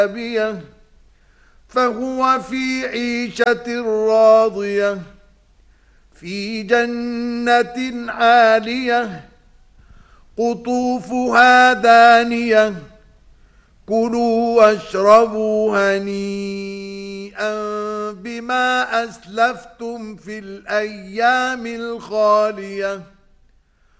راضية فهو في عيشة راضية في جنة عالية قطوفها دانية كلوا واشربوا هنيئا بما أسلفتم في الأيام الخالية